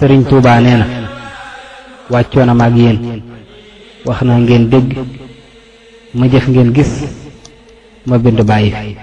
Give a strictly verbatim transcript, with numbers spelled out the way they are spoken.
Sëriñ Tuubaa nee na wàccoo na maag yéen wax na ngeen dégg ma jëf ngeen gis ma bind bàyyi fi